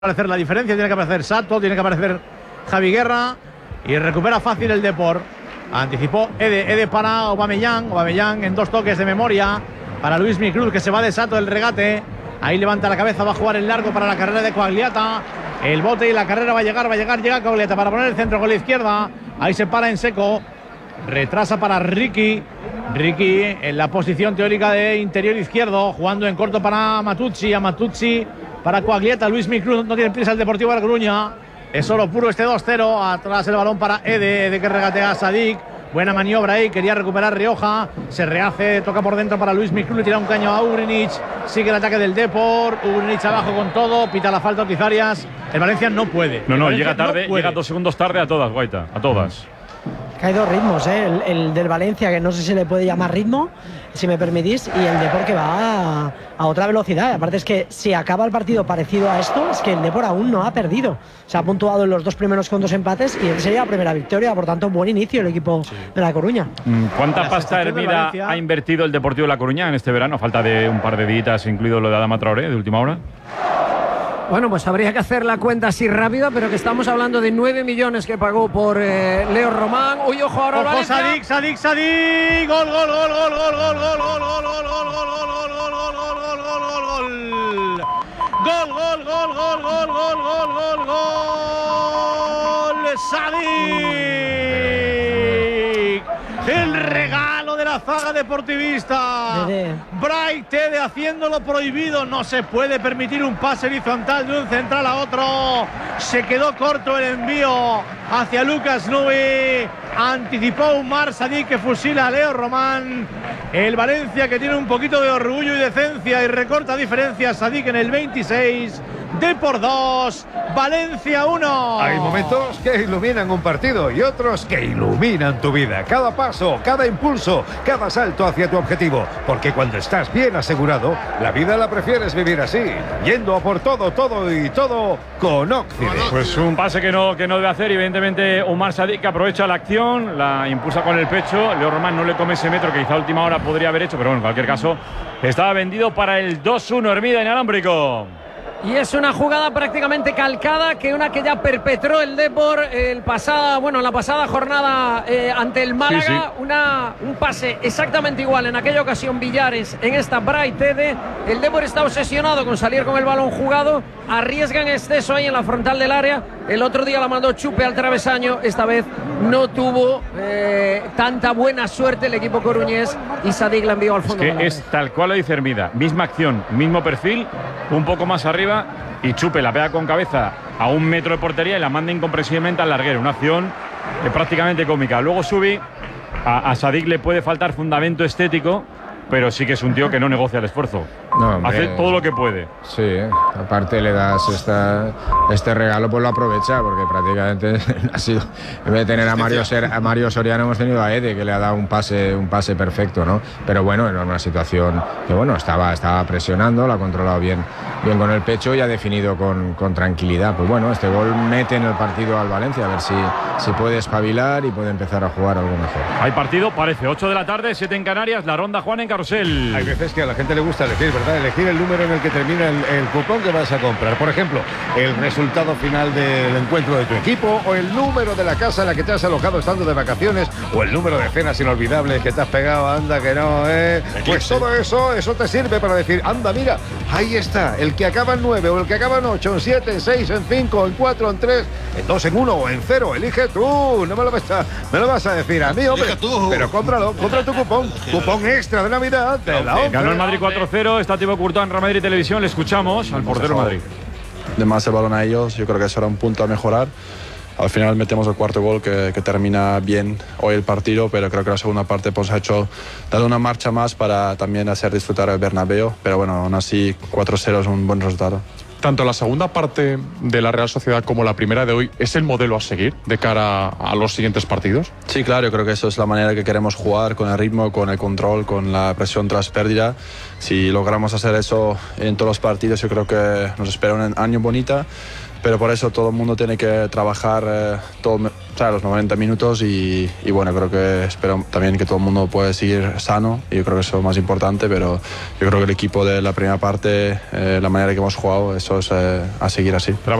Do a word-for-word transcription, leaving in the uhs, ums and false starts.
aparecer la diferencia, tiene que aparecer Sato, tiene que aparecer Javi Guerra y recupera fácil el Depor. Anticipó Ede, Ede para Aubameyang, Aubameyang en dos toques de memoria para Luismi Cruz, que se va de Sato el regate. Ahí levanta la cabeza, va a jugar el largo para la carrera de Quagliata. El bote y la carrera va a llegar, va a llegar, llega Quagliata para poner el centro con la izquierda. Ahí se para en seco, retrasa para Ricky. Ricky en la posición teórica de interior izquierdo, jugando en corto para Matuzzi, a Matuzzi para Quagliata. Luismi Cruz no tiene prisa el Deportivo de La Coruña. Es oro puro este dos cero. Atrás el balón para Ede, Ede que regatea a Sadik. Buena maniobra ahí, quería recuperar Rioja. Se rehace, toca por dentro para Luismi Cruz. Le tira un caño a Ugrinic. Sigue el ataque del Depor. Ugrinic abajo con todo. Pita la falta Ortizarias. El Valencia no puede. No, no, Valencia llega tarde, no llega dos segundos tarde a todas, Guaita. A todas. Que hay dos ritmos, ¿eh? el, el del Valencia, que no sé si le puede llamar ritmo, si me permitís, y el Depor que va a, a otra velocidad. Aparte es que si acaba el partido parecido a esto, es que el Depor aún no ha perdido. Se ha puntuado en los dos primeros con dos empates y sería la primera victoria. Por tanto, buen inicio el equipo sí. de La Coruña. ¿Cuánta pasta Hermida ha invertido el Deportivo de La Coruña en este verano? A falta de un par de días, incluido lo de Adama Traoré, de última hora. Bueno, pues habría que hacer la cuenta así rápida, pero que estamos hablando de nueve millones que pagó por eh, Leo Román. Uy, ojo ahora. Ojo, Sadik, Sadik, Sadik. Gol, gol, gol, gol, gol, gol, gol, gol, gol, gol, gol, gol, gol, gol, gol, gol, gol, gol, gol, gol. Gol, gol, gol, gol, gol, gol, gol, gol, gol. Sadik. El regalo de la zaga deportivista. Bright Ede haciendo lo prohibido. No se puede permitir un pase horizontal de un central a otro. Se quedó corto el envío hacia Lucas Nui. Anticipó Umar Sadik, que fusila a Leo Román. El Valencia, que tiene un poquito de orgullo y decencia y recorta diferencias. Sadik en el veintiséis. Depor dos, Valencia uno. Hay momentos que iluminan un partido y otros que iluminan tu vida. Cada paso, cada impulso, cada salto hacia tu objetivo. Porque cuando estás bien asegurado, la vida la prefieres vivir así, yendo a por todo, todo y todo con Occident. Pues un pase que no, que no debe hacer, evidentemente, Umar Sadik, que aprovecha la acción, la impulsa con el pecho. Leo Román no le come ese metro que quizá a última hora podría haber hecho, pero bueno, en cualquier caso, estaba vendido para el dos uno Hermida inalámbrico. Y es una jugada prácticamente calcada, que una que ya perpetró el Depor el pasada, bueno, la pasada jornada eh, ante el Málaga. Sí, sí. Una, un pase exactamente igual en aquella ocasión Villares, en esta Bright Ede. El Depor está obsesionado con salir con el balón jugado, arriesga en exceso ahí en la frontal del área. El otro día la mandó Chupe al travesaño, esta vez no tuvo eh, tanta buena suerte el equipo coruñés y Sadik la envió al fondo. Es que es tal cual lo dice Hermida, misma acción, mismo perfil, un poco más arriba, y Chupe la pega con cabeza a un metro de portería y la manda incomprensiblemente al larguero. Una acción eh, prácticamente cómica. Luego Subi, a, a Sadik le puede faltar fundamento estético, pero sí que es un tío que no negocia el esfuerzo. No, hombre, hace todo lo que puede. Sí, aparte le das esta, este regalo, pues lo aprovecha, porque prácticamente ha sido, en vez de tener a Mario, Ser, a Mario Soriano, hemos tenido a Ede, que le ha dado un pase, un pase perfecto, ¿no? Pero bueno, en una situación que bueno, estaba, estaba presionando, lo ha controlado bien, bien con el pecho y ha definido con, con tranquilidad. Pues bueno, este gol mete en el partido al Valencia, a ver si, si puede espabilar y puede empezar a jugar algo mejor. Hay partido, parece, ocho de la tarde, siete en Canarias, la ronda Juan en Carrusel. Hay veces que a la gente le gusta elegir, ¿verdad? Elegir el número en el que termina el, el cupón que vas a comprar. Por ejemplo, el resultado final del encuentro de tu equipo, o el número de la casa en la que te has alojado estando de vacaciones, o el número de cenas inolvidables que te has pegado. Anda que no, ¿eh? Pues todo eso, eso te sirve para decir, anda, mira, ahí está, el que acaba en nueve, o el que acaba en ocho, en siete, en seis, en cinco, en cuatro, en tres, en dos, en uno o en cero. Elige tú, no me lo vas a, me lo vas a decir a mí, hombre. Pero cómpralo, compra tu cupón, cupón extra de Navidad de la once. Ganó el Madrid cuatro cero, está Thibaut Courtois en Real Madrid Televisión. Le escuchamos al portero Madrid. De más el balón a ellos, yo creo que eso era un punto a mejorar. Al final metemos el cuarto gol que, que termina bien hoy el partido, pero creo que la segunda parte pues ha hecho, dado una marcha más para también hacer disfrutar el Bernabéu, pero bueno, aún así cuatro cero es un buen resultado. Tanto la segunda parte de la Real Sociedad como la primera de hoy es el modelo a seguir de cara a los siguientes partidos. Sí, claro, yo creo que eso es la manera que queremos jugar, con el ritmo, con el control, con la presión tras pérdida. Si logramos hacer eso en todos los partidos, yo creo que nos espera un año bonito. pero por eso todo el mundo tiene que trabajar eh, todo, o sea, los noventa minutos y, y bueno, creo que espero también que todo el mundo pueda seguir sano y yo creo que eso es lo más importante, pero yo creo que el equipo de la primera parte, eh, la manera que hemos jugado, eso es eh, a seguir así.